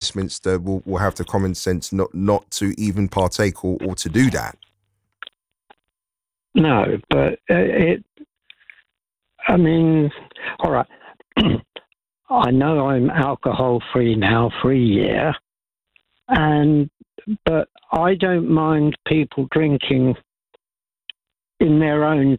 Westminster will have the common sense not to even partake or to do that. No, but I mean, all right. I know I'm alcohol-free now for a year, but I don't mind people drinking in their own